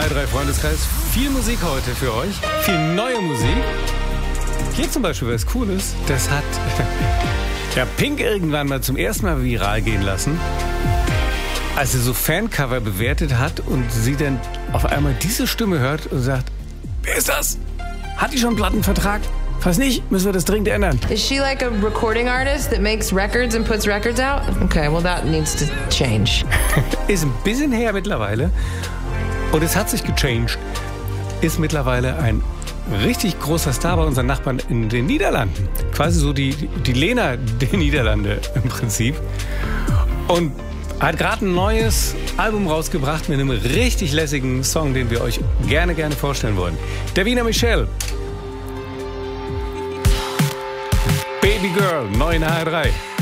HR3 Freundeskreis. Viel Musik heute für euch. Viel neue Musik. Hier zum Beispiel was Cooles. Das hat ja Pink irgendwann mal zum ersten Mal viral gehen lassen, als sie so Fancover bewertet hat und sie dann auf einmal diese Stimme hört und sagt, wer ist das? Hat die schon einen Plattenvertrag? Falls nicht, müssen wir das dringend ändern. Is she like a recording artist that makes records and puts records out? Okay, well that needs to change. Ist ein bisschen her mittlerweile. Und es hat sich gechanged. Ist mittlerweile ein richtig großer Star bei unseren Nachbarn in den Niederlanden. Quasi so die Lena der Niederlande im Prinzip. Und hat gerade ein neues Album rausgebracht mit einem richtig lässigen Song, den wir euch gerne vorstellen wollen. Davina Michelle. Baby Girl, neu in HR3.